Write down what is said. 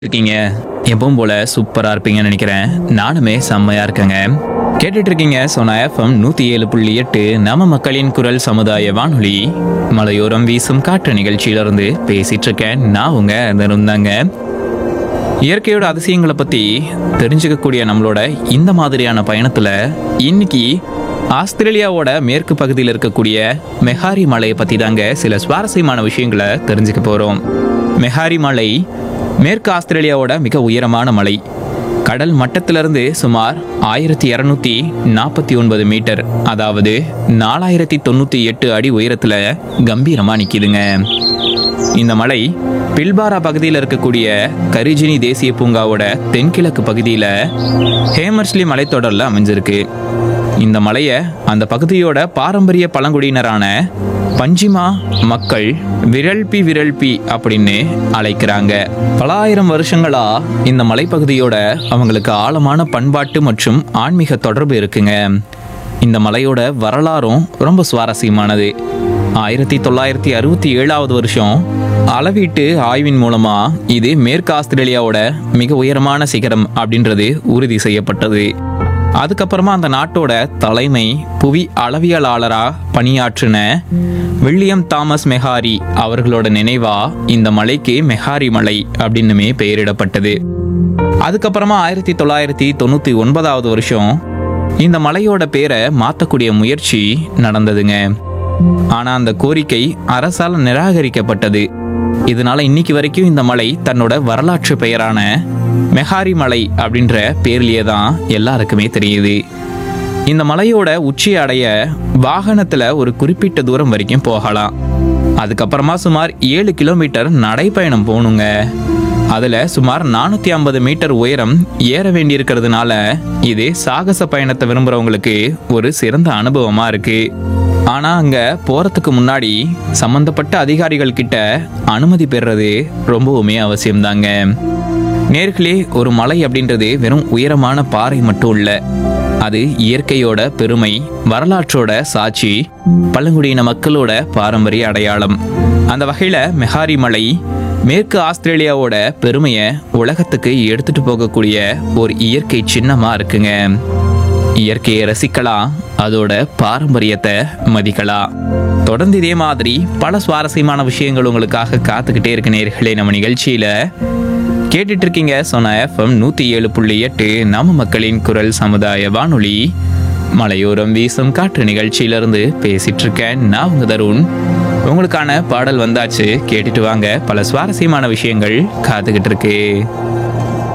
இருக்கீங்க. எப்பவும் போல சூப்பரா இருப்பீங்கன்னு நினைக்கிறேன். நானுமே செம்மையா இருக்கேங்க. கேட்டுட்டு இருக்கீங்க சோனா எஃப்எம் 107.8 நம்ம மக்களின் குரல் சமுதாய வானொலி. மலையோரம் வீசும் காற்று நிகழ்ச்சியிலிருந்து பேசிட்டு இருக்கேன். நான் உங்க இருந்தாங்க. இயற்கையோட அதிசயங்களை பத்தி தெரிஞ்சுக்கக்கூடிய நம்மளோட இந்த மாதிரியான பயணத்துல இன்னைக்கு ஆஸ்திரேலியாவோட மேற்கு பகுதியில் இருக்கக்கூடிய மெஹாரி மலையை பத்தி தாங்க சில சுவாரஸ்யமான விஷயங்களை தெரிஞ்சுக்க போறோம். மெஹாரி மலை மேற்கு ஆஸ்திரேலியாவோட மிக உயரமான மலை. கடல் மட்டத்திலிருந்து சுமார் 1249 மீட்டர், அதாவது 4098 அடி உயரத்துல கம்பீரமா நிக்குதுங்க. இந்த மலை பில்பாரா பகுதியில் இருக்கக்கூடிய கரிஜினி தேசிய பூங்காவோட தென்கிழக்கு பகுதியில ஹேமர்ஸ்லி மலைத்தொடர்ல அமைஞ்சிருக்கு. இந்த மலையை அந்த பகுதியோட பாரம்பரிய பழங்குடியினரான பஞ்சிமா மக்கள் விரல்பி அப்படின்னு அழைக்கிறாங்க. பல ஆயிரம் வருஷங்களா இந்த மலைப்பகுதியோட அவங்களுக்கு ஆழமான பண்பாட்டு மற்றும் ஆன்மீக தொடர்பு இருக்குங்க. இந்த மலையோட வரலாறும் ரொம்ப சுவாரஸ்யமானது. 1967 வருஷம் அளவீட்டு ஆய்வின் மூலமா இது மேற்கு ஆஸ்திரேலியாவோட மிக உயரமான சிகரம் அப்படின்றது உறுதி செய்யப்பட்டது. அதுக்கப்புறமா அந்த நாட்டோட தலைமை புவி அளவியலாளரா பணியாற்றின வில்லியம் தாமஸ் மெஹாரி அவர்களோட நினைவா இந்த மலைக்கு மெஹாரி மலை அப்படின்னுமே பெயரிடப்பட்டது. அதுக்கப்புறமா 1999 வருஷம் இந்த மலையோட பேரை மாற்றக்கூடிய முயற்சி நடந்ததுங்க. ஆனா அந்த கோரிக்கை அரசால் நிராகரிக்கப்பட்டது. இதனால இன்னைக்கு வரைக்கும் இந்த மலை தன்னோட வரலாற்று பெயரான மெஹாரி மலை அப்படின்ற பேர்லயே தான் எல்லாருக்குமே தெரியுது. இந்த மலையோட உச்சி அடைய வாகனத்துல ஒரு குறிப்பிட்ட தூரம் வரைக்கும் போகலாம். அதுக்கப்புறமா சுமார் 7 கிலோமீட்டர் நடைப்பயணம் போகணுங்க. அதுல சுமார் 450 மீட்டர் உயரம் ஏற வேண்டியிருக்கிறதுனால இது சாகச பயணத்தை விரும்புறவங்களுக்கு ஒரு சிறந்த அனுபவமா இருக்கு. ஆனா அங்க போறதுக்கு முன்னாடி சம்பந்தப்பட்ட அதிகாரிகள் கிட்ட அனுமதி பெறுறது ரொம்பவுமே அவசியம்தாங்க. நேர்களே, ஒரு மலை அப்படின்றது வெறும் உயரமான பாறை மட்டும் இல்ல, அது இயற்கையோட பெருமை, வரலாற்றோட சாட்சி, பழங்குடியின மக்களோட பாரம்பரிய அடையாளம். அந்த வகையில மெஹாரி மலை மேற்கு ஆஸ்திரேலியாவோட பெருமையை உலகத்துக்கு எடுத்துட்டு போகக்கூடிய ஒரு இயற்கை சின்னமா இருக்குங்க. இயற்கையை ரசிக்கலாம், அதோட பாரம்பரியத்தை மதிக்கலாம். தொடர்ந்து இதே மாதிரி பல சுவாரஸ்யமான விஷயங்கள் உங்களுக்காக காத்துக்கிட்டே இருக்கு நேர்களே. நம்ம நிகழ்ச்சியில கேட்டுட்டு இருக்கீங்க சோனா எஃப்எம் 107.8 நம்ம மக்களின் குரல் சமுதாய வானொலி. மலையோரம் வீசும் காற்று நிகழ்ச்சியிலிருந்து பேசிட்டு இருக்கேன் நான் உங்க தருண். உங்களுக்கான பாடல் வந்தாச்சு, கேட்டுட்டு வாங்க. பல சுவாரஸ்யமான விஷயங்கள் காத்துக்கிட்டு இருக்கு.